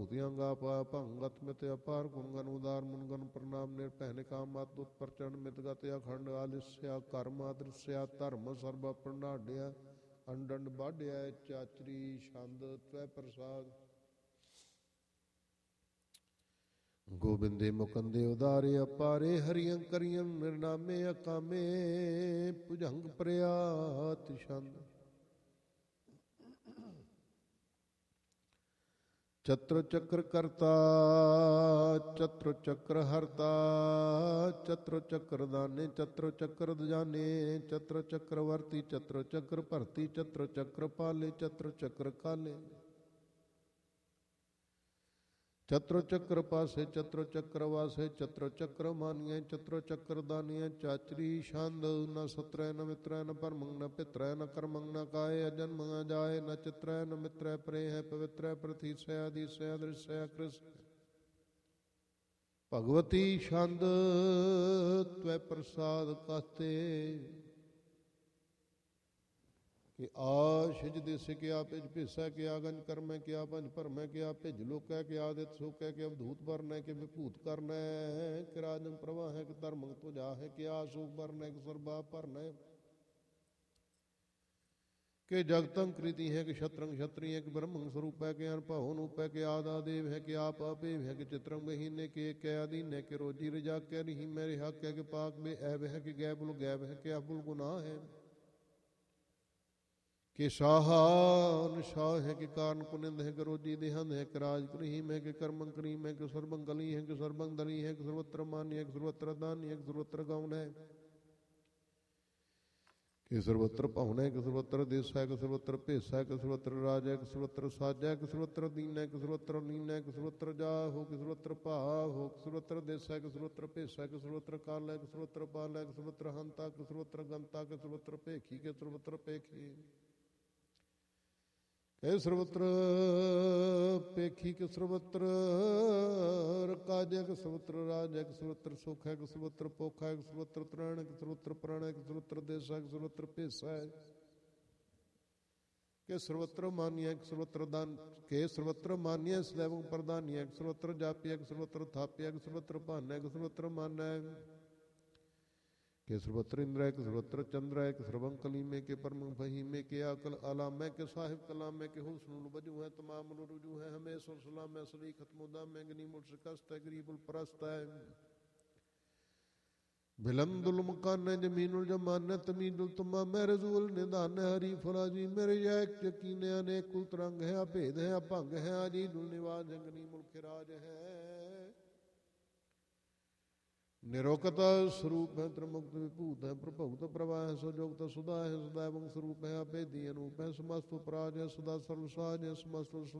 भूतियां गापा भंगत मित अपार गुणगन उदार मुनगन प्रणाम निर्भय निकाम मत दुत प्रचंड मितगत अखंड आलिस्या कर्म अदृश्या धर्म सर्व प्रणाड्या अंडंड बाढ़या चाचरी छंद त्वै प्रसाद गोबिंदे मुकंदे उदारे अपारे हरियं करियं निर्नामे अकामे भुजंग प्रयात छंद चत्र चक्र कर्ता चत्र चक्र हरता चत्र चक्र दाने चत्र चक्र जाने चत्र चक्रवर्ती चत्र चक्र भरती चत्र चक्र पाले चत्र चक्र काले चत्र चक्र पासे चत्र चक्र वासे चत्र चक्र मानिए चत्र चक्र दानिए चाचरी छंद न सत्रय न मित्रय न परमंग न पित्रय न कर्मंग न काय अजन्म न जाय न चित्रय न मित्रय प्रे है पवित्र प्रतीसय अधिसय दृश्य कृष्ण भगवती छंद त्वै प्रसाद काते कि आशिज देसे के आप भिसा के आगंज कर्म के आपंज भरम के आप भिज लोक है कि आदित सुख है कि अवधूत वर्ण है कि विभूत करना है कि राजन प्रवाह है कि धर्म तुझा है कि आसूख वर्ण है कि सर्वा भरना है कि जगतंग कृति है कि शत्रंग क्षत्रिय है कि ब्रह्म स्वरूप है कि अनभाव नूप है कि आदा देव है कि आप अपेव है कि चित्रंग महीने के कै अधीन है कि रोजी रजा कै नहीं मेरे हक है कि पाक में ऐब है कि गैबुल गैब है कि अबुल गुनाह है कि शाहान शाह है कि कारण कुनिंद है कि रोजी देहंद है कि राज करीम है कि कर्मं करीम है कि सर्वं गली है कि सर्वं दली है कि सर्वत्र मान्य है कि सर्वत्र दानी है कि सर्वत्र गौन है कि सर्वत्र पहुन है कि सर्वत्र देश है कि सर्वत्र भेस है कि सर्वत्र राज है कि सर्वत्र साज है कि सर्वत्र दीन है कि सर्वत्र नीन है कि सर्वत्र जा हो कि सर्वत्र भाव हो कि सर्वत्र देश है कि सर्वत्र भेस है कि सर्वत्र काल है कि सर्वत्र बाल है कि सर्वत्र हंता कि सर्वत्र गंता कि सर्वत्र भेखी कि सर्वत्र पेखी के सर्वत्र पेखी के सर्वत्र काज है कि सर्वत्र राज है कि सर्वत्र सुख है कि सर्वत्र पोखा है कि सर्वत्र त्राण है कि सर्वत्र प्राण है कि सर्वत्र देश है कि सर्वत्र भेसा है के सर्वत्र मान्य है कि सर्वत्र दान के सर्वत्र मान्य सदैव प्रधान है कि सर्वत्र जापी है कि सर्वत्र थाप्य है कि सर्वत्र भान है कि सर्वत्र मान है के सर्वत्र इंद्र है कि सर्वत्र चंद्र है कि सर्वं कलीमे के परम फहीमे के अकल आलामे के साहिब कलाम है कि हुस्नुल वजू है तमाम रुजू है हमें सलाम है सली खत्मुदा में गनी मुल शिकस्त है गरीबुल परस्त है बिलंदुल मकान है जमीनुल जमान है तमीनुल तमा मैं रजूल निदान है हरी फराजी मेरे यक यकीन अनेक कुल तरंग है अभेद है अभंग है अजीदुल निवाज है गनी मुल्क राज है निरोकत स्वरूप है त्रिमुक्त विभूत है प्रभुत प्रभा है सजोगत सुधा है सदैव स्वरूप है अभेदी अनूप है समस्त उपराज है सदा सर्वसाज है समस्त